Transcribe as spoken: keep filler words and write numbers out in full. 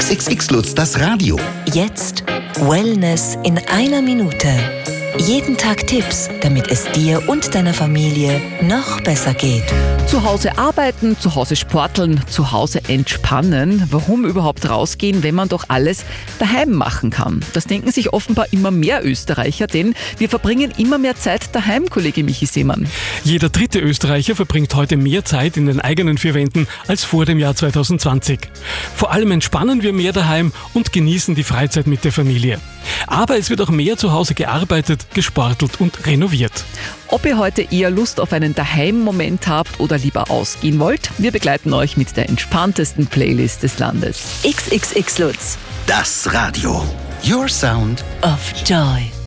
X X X Lutz, das Radio. Jetzt Wellness in einer Minute. Jeden Tag Tipps, damit es dir und deiner Familie noch besser geht. Zu Hause arbeiten, zu Hause sporteln, zu Hause entspannen. Warum überhaupt rausgehen, wenn man doch alles daheim machen kann? Das denken sich offenbar immer mehr Österreicher, denn wir verbringen immer mehr Zeit daheim, Kollege Michi Seemann. Jeder dritte Österreicher verbringt heute mehr Zeit in den eigenen vier Wänden als vor dem Jahr zwanzig zwanzig. Vor allem entspannen wir mehr daheim und genießen die Freizeit mit der Familie. Aber es wird auch mehr zu Hause gearbeitet, gesportelt und renoviert. Ob ihr heute eher Lust auf einen Daheim-Moment habt oder lieber ausgehen wollt, wir begleiten euch mit der entspanntesten Playlist des Landes. X X X Lutz. Das Radio. Your Sound of Joy.